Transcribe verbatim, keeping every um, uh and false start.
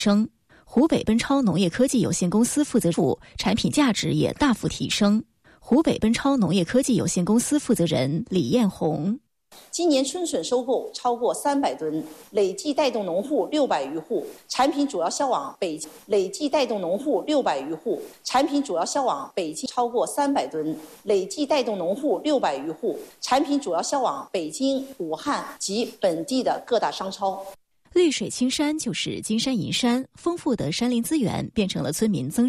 升。湖北奔超农业科技有限公司负责人产品价值也大幅提升。湖北奔超农业科技有限公司负责人李艳红。 今年春笋收购超过三百吨，累计带动农户六百余户，产品主要销往北京。累计带动农户六百余户，产品主要销往北京超过三百吨，累计带动农户六百余户，产品主要销往北京、武汉及本地的各大商超。 绿水青山就是金山银山，丰富的山林资源变成了村民增